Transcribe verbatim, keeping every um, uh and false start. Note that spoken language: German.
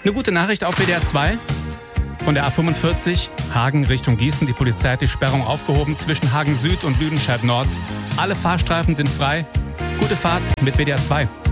Eine gute Nachricht auf W D R zwei. Von der A fünfundvierzig, Hagen Richtung Gießen. Die Polizei hat die Sperrung aufgehoben zwischen Hagen Süd und Lüdenscheid Nord. Alle Fahrstreifen sind frei. Gute Fahrt mit W D R zwei.